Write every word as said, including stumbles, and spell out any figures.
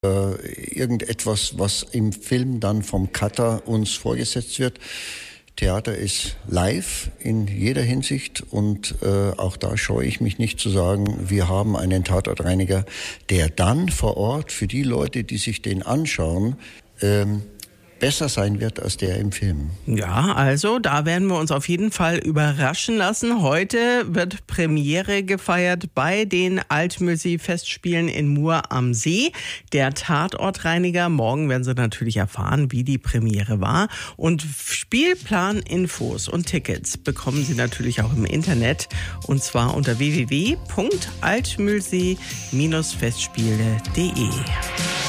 irgendetwas, was im Film dann vom Cutter uns vorgesetzt wird. Theater ist live in jeder Hinsicht und äh, auch da scheue ich mich nicht zu sagen, wir haben einen Tatortreiniger, der dann vor Ort für die Leute, die sich den anschauen, ähm, besser sein wird als der im Film. Ja, also da werden wir uns auf jeden Fall überraschen lassen. Heute wird Premiere gefeiert bei den Altmühlsee-Festspielen in Mur am See. Der Tatortreiniger. Morgen werden Sie natürlich erfahren, wie die Premiere war. Und Spielplaninfos und Tickets bekommen Sie natürlich auch im Internet. Und zwar unter w w w punkt altmühlsee Bindestrich festspiele punkt d e.